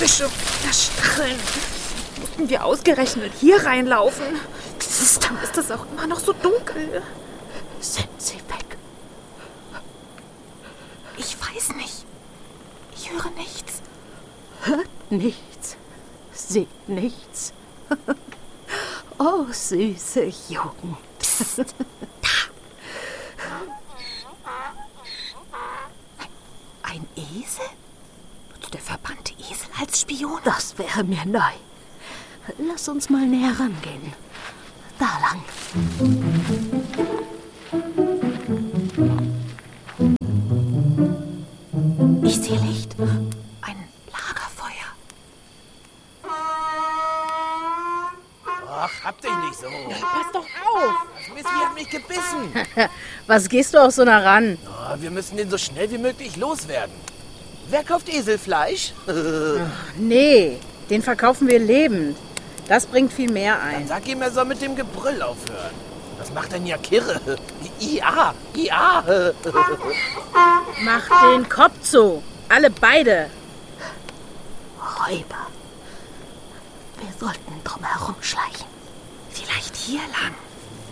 Fische voller Stacheln. Mussten wir ausgerechnet hier reinlaufen? Dann ist es auch immer noch so dunkel. Sind sie weg? Ich weiß nicht. Ich höre nichts. Hört nichts. Seht nichts. Oh, süße Jugend. Psst, da. Ein Esel? Der verbannte Esel als Spion? Das wäre mir neu. Lass uns mal näher rangehen. Da lang. Ich sehe Licht. Ein Lagerfeuer. Ach, hab dich nicht so. Pass doch auf! Das Missvieh hat mich gebissen. Was gehst du auch so nah ran? Oh, wir müssen den so schnell wie möglich loswerden. Wer kauft Eselfleisch? Nee, den verkaufen wir lebend. Das bringt viel mehr ein. Dann sag ihm, er soll mit dem Gebrüll aufhören. Was macht denn ja Kirre? Ja. Mach den Kopf zu. Alle beide. Räuber. Wir sollten drum herumschleichen. Vielleicht hier lang.